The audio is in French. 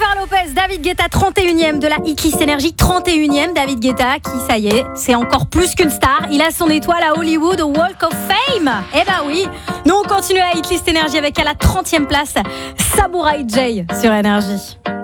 Jennifer Lopez, David Guetta, 31e de la Hitlist Energy, 31e. David Guetta, qui, ça y est, c'est encore plus qu'une star. Il a son étoile à Hollywood au Walk of Fame. Eh ben oui. Nous, on continue la Hitlist Energy avec à la 30e place, Samurai J sur Énergie.